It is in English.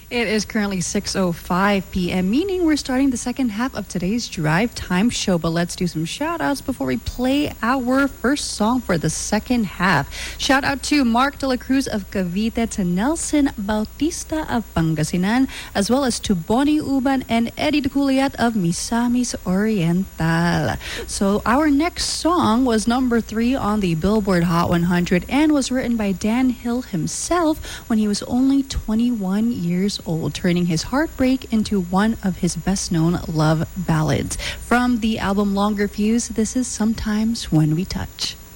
It is currently 6:05 p.m., meaning we're starting the second half of today's Drive Time show. But let's do some shout outs before we play our first song for the second half. Shout out to Mark De La Cruz of Cavite, to Nelson Bautista of Pangasinan, as well as to Bonnie Uban and Eddie De Culiat of Misamis Oriental. So our next song was number 3 on the Billboard Hot 100 and was written by Dan Hill himself when he was only 21 years old, turning his heartbreak into one of his best-known love ballads. From the album Longer Fuse, this is Sometimes When We Touch.